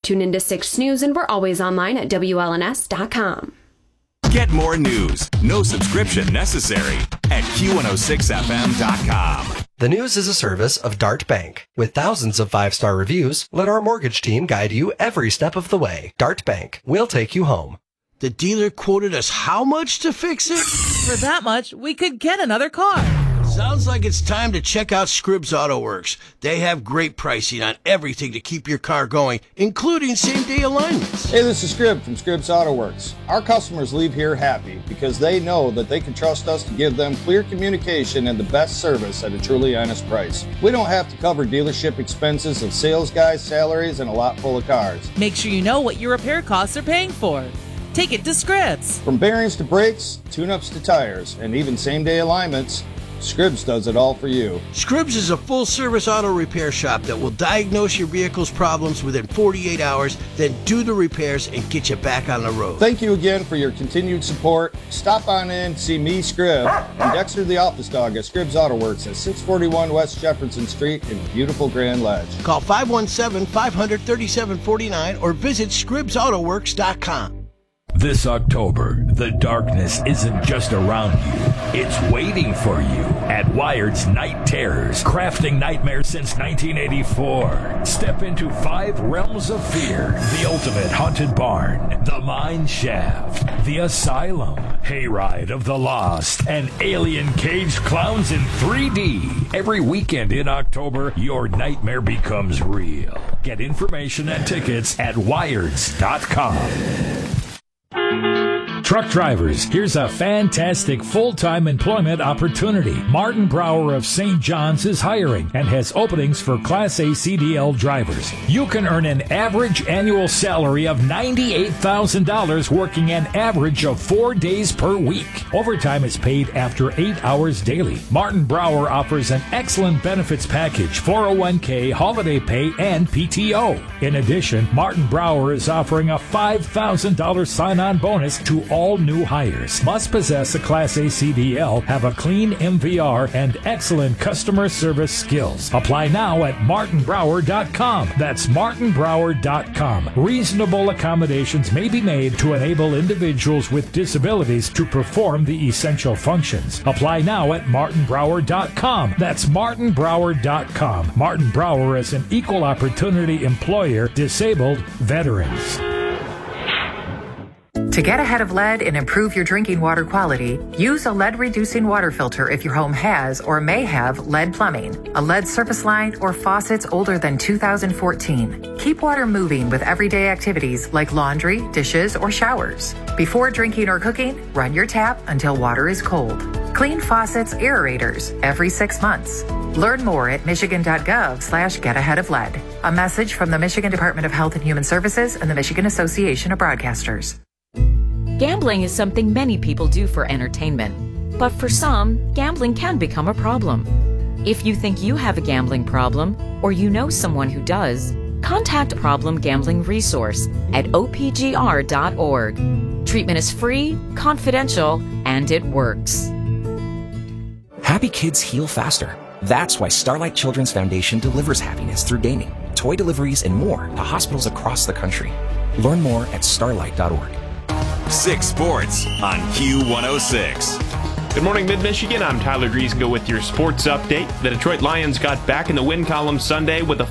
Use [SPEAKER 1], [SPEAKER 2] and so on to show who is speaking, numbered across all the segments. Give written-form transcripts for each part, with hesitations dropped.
[SPEAKER 1] Tune into 6 News, and we're always online at WLNS.com.
[SPEAKER 2] Get more news, no subscription necessary, at Q106FM.com.
[SPEAKER 3] The News is a service of Dart Bank. With thousands of 5-star reviews, let our mortgage team guide you every step of the way. Dart Bank. We'll take you home.
[SPEAKER 4] The dealer quoted us how much to fix it?
[SPEAKER 5] For that much, we could get another car.
[SPEAKER 4] Sounds like it's time to check out Scribbs Auto Works. They have great pricing on everything to keep your car going, including same-day alignments.
[SPEAKER 6] Hey, this is Scribb from Scribbs Auto Works. Our customers leave here happy because they know that they can trust us to give them clear communication and the best service at a truly honest price. We don't have to cover dealership expenses of sales guys' salaries and a lot full of cars.
[SPEAKER 5] Make sure you know what your repair costs are paying for. Take it to Scribbs.
[SPEAKER 6] From bearings to brakes, tune-ups to tires, and even same-day alignments, Scribbs does it all for you.
[SPEAKER 4] Scribbs is a full-service auto repair shop that will diagnose your vehicle's problems within 48 hours, then do the repairs and get you back on the road.
[SPEAKER 6] Thank you again for your continued support. Stop on in, see me, Scribb, and Dexter the office dog at Scribbs Auto Works at 641 West Jefferson Street in beautiful Grand Ledge.
[SPEAKER 4] Call 517-500-3749 or visit ScribbsAutoWorks.com.
[SPEAKER 7] This October, the darkness isn't just around you, it's waiting for you at Wired's Night Terrors, crafting nightmares since 1984. Step into 5 realms of fear: the ultimate haunted barn, the mine shaft, the asylum, hayride of the lost, and alien caged clowns in 3D. Every weekend in October, your nightmare becomes real. Get information and tickets at wireds.com. Truck drivers, here's a fantastic full-time employment opportunity. Martin Brower of St. John's is hiring and has openings for Class A CDL drivers. You can earn an average annual salary of $98,000 working an average of 4 days per week. Overtime is paid after 8 hours daily. Martin Brower offers an excellent benefits package, 401k, holiday pay, and PTO. In addition, Martin Brower is offering a $5,000 sign-on bonus to all new hires. Must possess a Class A CDL, have a clean MVR, and excellent customer service skills. Apply now at martinbrower.com. That's martinbrower.com. Reasonable accommodations may be made to enable individuals with disabilities to perform the essential functions. Apply now at martinbrower.com. That's martinbrower.com. Martin Brower is an equal opportunity employer, disabled veterans.
[SPEAKER 8] To get ahead of lead and improve your drinking water quality, use a lead-reducing water filter if your home has or may have lead plumbing, a lead surface line, or faucets older than 2014. Keep water moving with everyday activities like laundry, dishes, or showers. Before drinking or cooking, run your tap until water is cold. Clean faucets, aerators every 6 months. Learn more at michigan.gov/getaheadoflead. A message from the Michigan Department of Health and Human Services and the Michigan Association of Broadcasters.
[SPEAKER 9] Gambling is something many people do for entertainment, but for some, gambling can become a problem. If you think you have a gambling problem, or you know someone who does, contact Problem Gambling Resource at opgr.org. Treatment is free, confidential, and it works.
[SPEAKER 10] Happy kids heal faster. That's why Starlight Children's Foundation delivers happiness through gaming, toy deliveries, and more to hospitals across the country. Learn more at starlight.org.
[SPEAKER 2] 6 Sports on Q106.
[SPEAKER 11] Good morning, Mid-Michigan. I'm Tyler Griesgo with your sports update. The Detroit Lions got back in the win column Sunday with a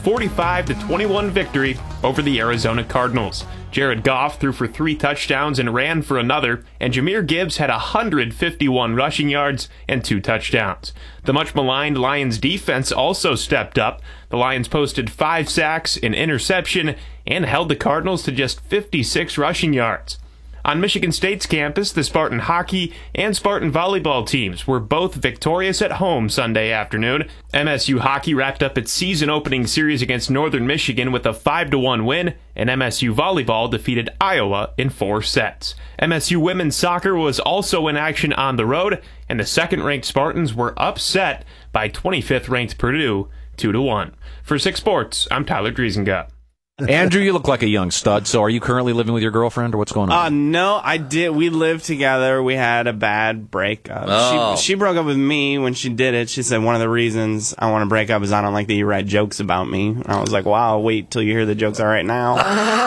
[SPEAKER 11] 45-21 victory over the Arizona Cardinals. Jared Goff threw for 3 touchdowns and ran for another, and Jahmyr Gibbs had 151 rushing yards and 2 touchdowns. The much-maligned Lions defense also stepped up. The Lions posted 5 sacks, an interception, and held the Cardinals to just 56 rushing yards. On Michigan State's campus, the Spartan hockey and Spartan volleyball teams were both victorious at home Sunday afternoon. MSU hockey wrapped up its season-opening series against Northern Michigan with a 5-1 win, and MSU volleyball defeated Iowa in 4 sets. MSU women's soccer was also in action on the road, and the second-ranked Spartans were upset by 25th-ranked Purdue 2-1. For 6 Sports, I'm Tyler Driesenga.
[SPEAKER 12] Andrew, you look like a young stud. So are you currently living with your girlfriend, or what's going on?
[SPEAKER 13] No, I did. We lived together. We had a bad breakup.
[SPEAKER 12] Oh.
[SPEAKER 13] She broke up with me when she did it. She said one of the reasons I want to break up is I don't like that you write jokes about me. I was like, wow, wait till you hear the jokes I write now.